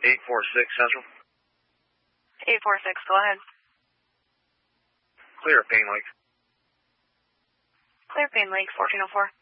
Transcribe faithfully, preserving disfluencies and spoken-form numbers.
eight four six Central. eight four six, go ahead. Clear, Pain Lake. Clear, Pain Lake, fourteen oh four.